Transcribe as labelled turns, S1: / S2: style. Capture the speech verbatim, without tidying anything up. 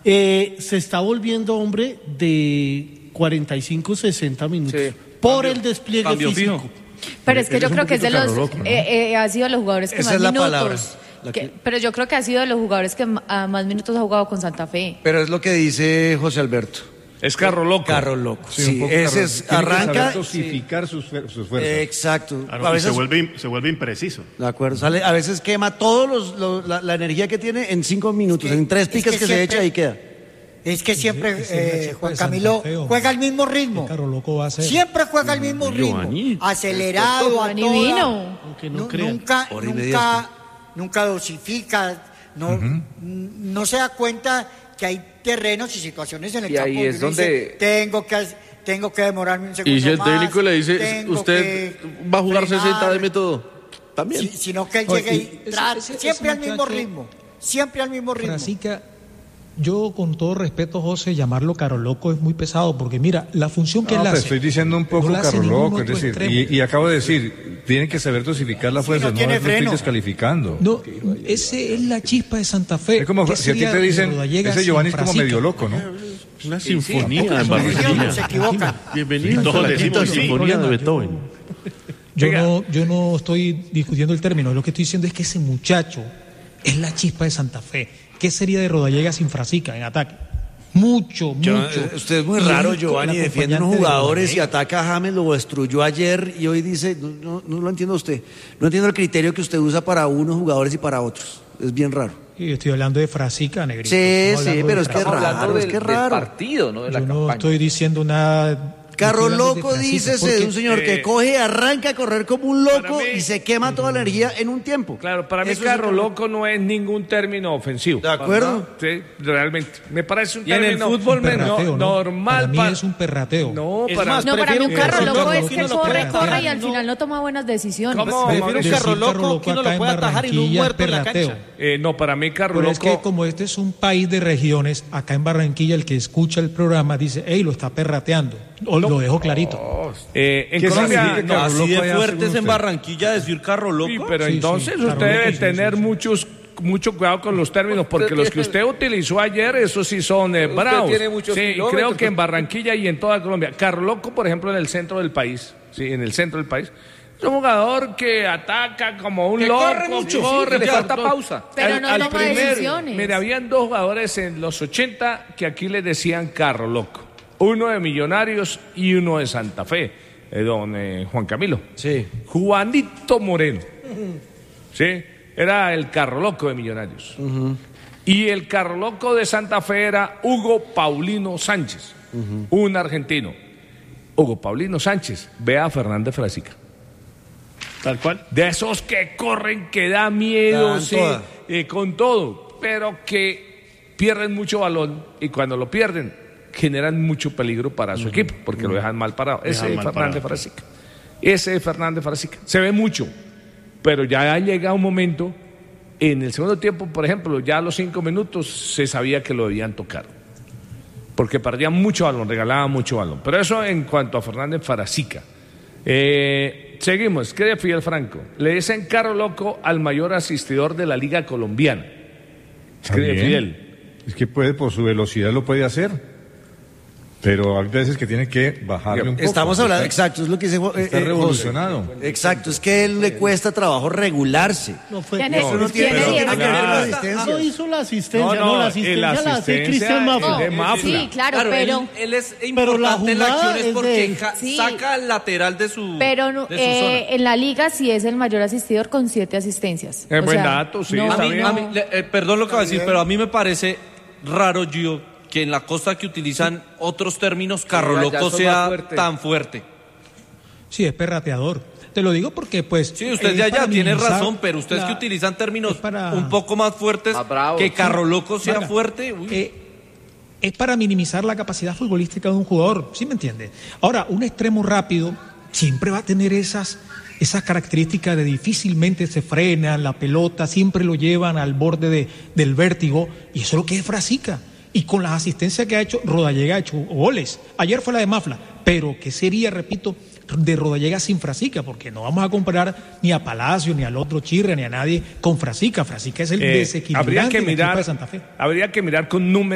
S1: Eh, se está volviendo hombre de cuarenta y cinco, sesenta minutos sí. por cambio, el despliegue físico. Fijo.
S2: Pero es que yo creo que es de los loco, ¿no? eh, eh, ha sido de los jugadores que
S3: Esa
S2: más
S3: es la
S2: minutos.
S3: Palabra, la
S2: que,
S3: que...
S2: pero yo creo que ha sido de los jugadores que a más minutos ha jugado con Santa Fe.
S3: Pero es lo que dice José Alberto.
S4: Es carro loco.
S3: Carro loco. Sí,
S5: sí
S3: ese
S5: carro.
S3: es arranca.
S5: Tiene que dosificar sí. sus, sus fuerzas.
S3: Exacto.
S6: Ah, no,
S3: a veces
S6: se vuelve se vuelve impreciso.
S3: De acuerdo. Sale, a veces quema todos los, los la, la energía que tiene en cinco minutos, es que, en tres picas que, que siempre, se echa y queda.
S7: Es que siempre eh, Juan Camilo juega al mismo ritmo.
S5: Loco va a ser.
S7: Siempre juega al mismo ritmo.
S1: Giovanni.
S7: Acelerado a toda.
S2: Vino.
S1: No
S7: nunca, nunca, nunca dosifica. No, uh-huh. no se da cuenta que hay terrenos y situaciones en el
S8: y
S7: campo.
S8: Ahí es donde
S7: dice, tengo que tengo que demorarme un segundo
S9: y si el
S7: más,
S9: técnico le dice, usted va a jugar frenar, sesenta de método, también.
S7: Si, sino que él llegue y, y tra- ese, ese, siempre ese al mismo ritmo. Siempre al mismo ritmo.
S5: Frasica, yo con todo respeto, José, llamarlo caro loco es muy pesado, porque mira, la función que
S10: no,
S5: él hace...
S10: te estoy diciendo un poco no caro loco, es decir, y, y acabo de decir, tienen que saber dosificar la fuerza, sí, no, no es estoy descalificando.
S5: No, ese es la chispa de Santa Fe.
S10: Es como si a ti te dicen, ese Giovanni es como medio loco, ¿no?
S6: Una sinfonía
S7: sí,
S6: en Barranquilla.
S7: Se equivoca.
S6: Bienvenido. Todos decimos sinfonía de Beethoven.
S5: Yo no, yo no estoy discutiendo el término, lo que estoy diciendo es que ese muchacho es la chispa de Santa Fe. ¿Qué sería de Rodallega sin Frasica en ataque? Mucho,
S3: Yo,
S5: mucho.
S3: Usted es muy y raro, Giovanni, defiende unos jugadores y ataca a James, lo destruyó ayer y hoy dice, no, no, no lo entiendo usted, no entiendo el criterio que usted usa para unos jugadores y para otros, es bien raro.
S5: Y estoy hablando de Frasica, Negrito.
S3: Sí, sí, pero es que es raro,
S8: del,
S3: es que es raro.
S8: Del partido, ¿no? De la
S5: Yo
S8: campaña.
S5: no estoy diciendo nada...
S3: Carro loco, dícese de un señor eh, que coge, arranca a correr como un loco mí, y se quema toda la energía en un tiempo.
S4: Claro, para mí
S3: Eso
S4: carro
S3: es
S4: loco no es ningún término ofensivo.
S3: ¿De acuerdo?
S4: Sí, realmente. Me parece un
S8: y
S4: término
S8: en el fútbol
S5: perrateo,
S4: no,
S5: ¿no?
S4: normal.
S5: Para mí
S4: para...
S5: es un perrateo.
S4: No,
S1: es
S4: para,
S1: más,
S2: no, para mí un carro
S1: un
S2: loco
S1: carro
S2: es que
S1: loco
S2: corre,
S1: no
S2: corre y al
S1: no.
S2: final no toma buenas decisiones.
S4: ¿Cómo?
S1: Prefiero un carro loco que uno lo puede atajar y no un muerto en la cancha.
S4: Eh, no, para mí carro
S5: Pero
S4: loco...
S5: es que como este es un país de regiones, acá en Barranquilla el que escucha el programa dice, hey, lo está perrateando. O lo dejo clarito.
S4: Oh, eh, en Colombia
S6: no, así de fuertes en Barranquilla decir carro loco.
S4: Sí, pero
S5: sí,
S4: entonces
S5: sí,
S4: usted debe
S5: sí,
S4: tener
S5: sí, sí.
S4: muchos mucho cuidado con los términos, porque los que usted utilizó ayer, esos sí son eh, bravos.
S8: Tiene muchos
S4: sí,
S8: kilómetros.
S4: creo que en Barranquilla y en toda Colombia. Carro loco, por ejemplo, en el centro del país, sí, en el centro del país. Es un jugador que ataca como un
S8: que
S4: loco,
S8: corre mucho,
S4: corre,
S8: sí, le falta
S4: todo.
S8: pausa.
S2: Pero
S4: al,
S2: no
S4: al
S2: toma
S4: primer,
S2: decisiones.
S4: Mire, habían dos jugadores en los ochenta que aquí les decían carro loco. Uno de Millonarios y uno de Santa Fe, eh, don eh, Juan Camilo.
S3: Sí.
S4: Juanito Moreno. Sí, era el carro loco de Millonarios.
S3: Uh-huh.
S4: Y el carro loco de Santa Fe era Hugo Paulino Sánchez, uh-huh. un argentino. Hugo Paulino Sánchez, vea a Fernández Frasica.
S6: Tal cual.
S4: De esos que corren, que da miedo, sí, eh, con todo, pero que pierden mucho balón y cuando lo pierden generan mucho peligro para su uh-huh. equipo, porque uh-huh. lo dejan mal parado. Ese es Fernández Frasica. Ese es Fernández Frasica. Se ve mucho, pero ya llega un momento, en el segundo tiempo, por ejemplo, ya a los cinco minutos se sabía que lo debían tocar, porque perdían mucho balón, regalaban mucho balón. Pero eso en cuanto a Fernández Frasica. Eh, seguimos, ¿qué de Fidel Franco? Le dicen carro loco al mayor asistidor de la Liga Colombiana. Escribe Fidel.
S10: Es que puede, por su velocidad lo puede hacer. Pero hay veces que tiene que bajarle un poco.
S3: Estamos hablando, exacto, es lo que dice
S10: eh, Está
S3: eh,
S10: revolucionado.
S3: José. Exacto, es que a él le cuesta trabajo regularse.
S1: No fue,
S2: ¿Tiene,
S1: no,
S2: no tiene,
S3: pero
S2: tiene,
S3: tiene que ver con la asistencia.
S1: No hizo la asistencia,
S4: No,
S1: no,
S4: no,
S1: la asistencia
S4: la
S1: la hace
S4: asistencia
S1: Cristian Mafra.
S2: No,
S4: de Mafra.
S2: sí, claro,
S8: Claro,
S2: pero...
S8: él, él es
S1: Pero la
S8: importante en la
S1: jugada
S8: acción es
S1: es
S8: porque
S1: de él.
S8: ja-
S2: Sí.
S8: saca el lateral de su,
S2: Pero no,
S8: de su
S2: eh,
S8: zona.
S2: en la liga sí es el mayor asistidor con siete asistencias.
S4: Es
S2: O
S4: buen
S2: sea,
S4: dato, sí,
S2: no,
S4: está
S8: A mí,
S4: bien.
S8: a mí, le- eh, perdón lo que va a decir, pero a mí me parece raro, Gio, que en la costa que utilizan otros términos, carro
S11: ya
S8: loco
S11: son más
S8: sea
S11: fuertes.
S8: tan fuerte.
S5: Sí, es perrateador. Te lo digo porque, pues...
S8: Sí, usted
S5: es
S8: ya, ya
S5: para
S8: tiene
S5: minimizar
S8: razón, pero ustedes
S5: la-
S8: que utilizan términos
S5: es para-
S8: un poco más fuertes,
S11: Más bravos.
S8: que carro loco sea
S5: Mira,
S8: fuerte. Uy.
S5: eh, es para minimizar la capacidad futbolística de un jugador, ¿sí me entiende? Ahora, un extremo rápido siempre va a tener esas, esas características de difícilmente se frena la pelota, siempre lo llevan al borde de, del vértigo, y eso es lo que es Frasica. Y con las asistencias que ha hecho, Rodallega ha hecho goles. Ayer fue la de Mafla, pero ¿qué sería, repito, de Rodallega sin Frasica? Porque no vamos a comparar ni a Palacio, ni al otro Chirre, ni a nadie con Frasica. Frasica es el
S4: Eh,
S5: desequilibrante
S4: habría que
S5: del equipo
S4: mirar,
S5: de Santa Fe.
S4: habría que mirar con números.